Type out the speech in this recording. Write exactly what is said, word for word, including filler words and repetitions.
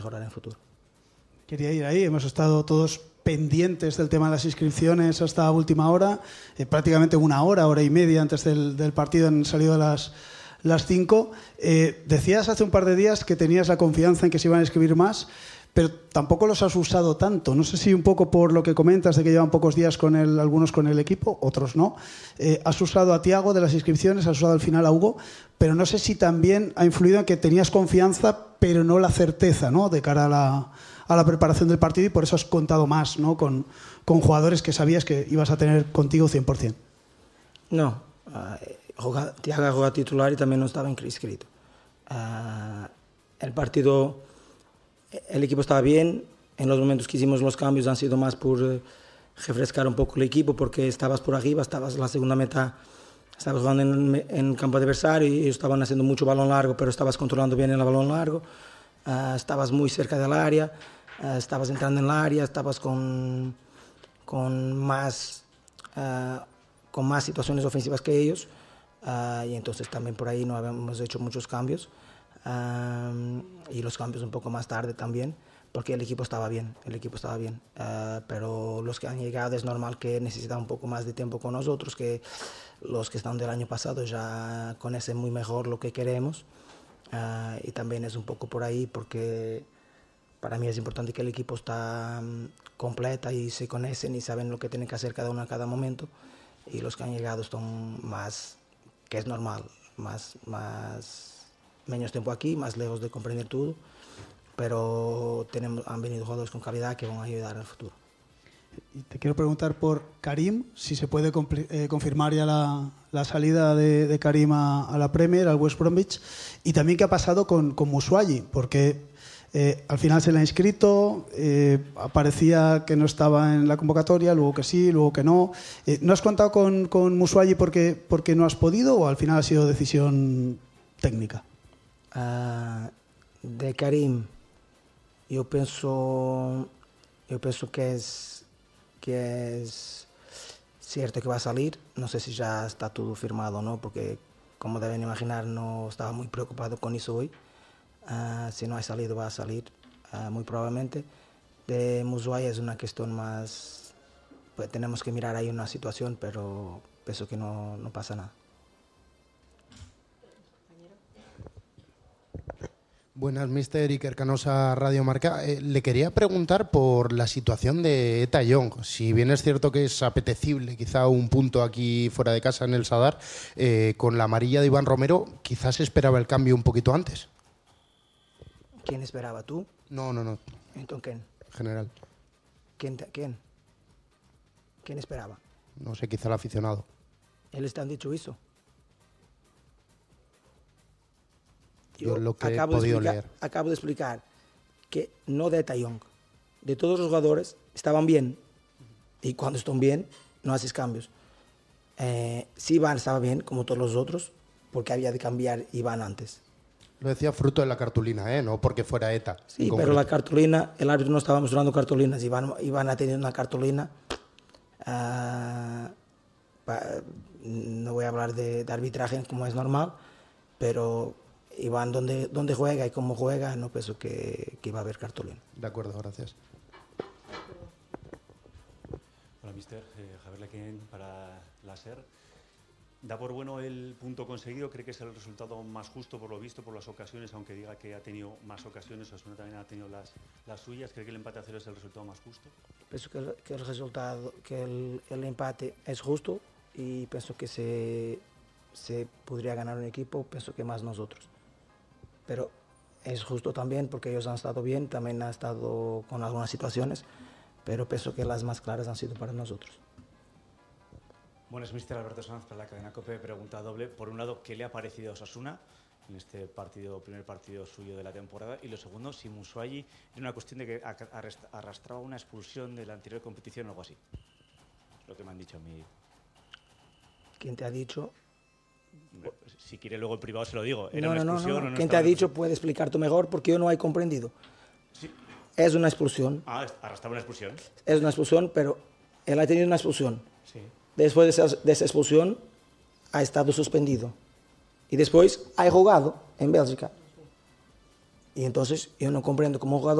mejorar en el futuro. Quería ir ahí, hemos estado todos pendientes del tema de las inscripciones hasta última hora, eh, prácticamente una hora, hora y media antes del, del partido han salido las, las cinco. Eh, decías hace un par de días que tenías la confianza en que se iban a inscribir más, pero tampoco los has usado tanto. No sé si un poco por lo que comentas de que llevan pocos días con el, algunos con el equipo, otros no. Eh, has usado a Thiago de las inscripciones, has usado al final a Hugo, pero no sé si también ha influido en que tenías confianza, pero no la certeza, ¿no?, de cara a la, a la preparación del partido, y por eso has contado más, ¿no?, con, con jugadores que sabías que ibas a tener contigo cien por ciento. No, uh, Thiago jugaba titular y también no estaba inscrito. Uh, el partido... El equipo estaba bien, en los momentos que hicimos los cambios han sido más por eh, refrescar un poco el equipo, porque estabas por arriba, estabas la segunda mitad, estabas jugando en, en campo adversario y ellos estaban haciendo mucho balón largo, pero estabas controlando bien el balón largo, uh, estabas muy cerca del área, uh, estabas entrando en el área, estabas con, con, más, uh, con más situaciones ofensivas que ellos, uh, y entonces también por ahí no habíamos hecho muchos cambios. Um, y los cambios un poco más tarde también, porque el equipo estaba bien, el equipo estaba bien, uh, pero los que han llegado es normal que necesitan un poco más de tiempo con nosotros, que los que están del año pasado ya conocen muy mejor lo que queremos, uh, y también es un poco por ahí, porque para mí es importante que el equipo está um, completa y se conocen y saben lo que tienen que hacer cada uno a cada momento, y los que han llegado están más, que es normal, más, más menos tiempo aquí, más lejos de comprender todo, pero tenemos, han venido jugadores con calidad que van a ayudar en el futuro. Y te quiero preguntar por Karim, si se puede eh, confirmar ya la, la salida de, de Karim a, a la Premier, al West Bromwich, y también qué ha pasado con, con Moussouayi, porque eh, al final se le ha inscrito, eh, aparecía que no estaba en la convocatoria, luego que sí, luego que no. Eh, ¿No has contado con, con Moussouayi porque, porque no has podido, o al final ha sido decisión técnica? Uh, de Karim, yo pienso, yo pienso que es, que es cierto que va a salir. No sé si ya está todo firmado o no, porque como deben imaginar no estaba muy preocupado con eso hoy. Uh, si no ha salido, va a salir, uh, muy probablemente. De Moussouayi es una cuestión más, pues tenemos que mirar ahí una situación, pero pienso que no, no pasa nada. Buenas, mister Iker Canosa, Radio Marca. Eh, le quería preguntar por la situación de Eta Young. Si bien es cierto que es apetecible quizá un punto aquí fuera de casa en el Sadar, eh, con la amarilla de Iván Romero, quizás esperaba el cambio un poquito antes. ¿Quién esperaba, tú? No, no, no. ¿Entonces quién? General. ¿Quién? ¿Quién? ¿Quién esperaba? No sé, quizá el aficionado. ¿Él te han dicho eso? Yo, Yo lo que acabo he podido de explicar, leer. Acabo de explicar que no de Eta Young, de todos los jugadores estaban bien, y cuando están bien no haces cambios. Eh, si Iván estaba bien, como todos los otros, porque había de cambiar Iván antes. Lo decía fruto de la cartulina, ¿eh? No porque fuera Eta. Sí, pero la cartulina, el árbitro no estaba mostrando cartulinas. Iván, Iván ha tenido una cartulina. Uh, pa, no voy a hablar de, de arbitraje como es normal, pero Iván, donde, donde juega y cómo juega, no pienso que, que iba a haber cartulina. De acuerdo, gracias. Hola, mister. Eh, Javier Lequén para la SER. ¿Da por bueno el punto conseguido? ¿Cree que es el resultado más justo por lo visto, por las ocasiones, aunque diga que ha tenido más ocasiones, Osasuna también ha tenido las, las suyas? ¿Cree que el empate a cero es el resultado más justo? Pienso que el, que el resultado, que el, el empate es justo, y pienso que se, se podría ganar un equipo, pienso que más nosotros. Pero es justo también porque ellos han estado bien, también han estado con algunas situaciones, pero pienso que las más claras han sido para nosotros. Buenas, mister Alberto Sanz para la cadena COPE. Pregunta doble. Por un lado, ¿qué le ha parecido a Osasuna en este partido, primer partido suyo de la temporada? Y lo segundo, si Moussouayi era una cuestión de que arrastraba una expulsión de la anterior competición o algo así. Lo que me han dicho a mí. ¿Quién te ha dicho? Si quiere luego en privado se lo digo. ¿Era no, una no, expulsión no, no. o no? ¿Quién te ha dicho? Puede explicar tú mejor, porque yo no he comprendido. Sí. Es una expulsión. Ah, arrastraba una expulsión. Es una expulsión, pero él ha tenido una expulsión. Sí. Después de esa, de esa expulsión ha estado suspendido y después ha jugado en Bélgica. Y entonces yo no comprendo como jugador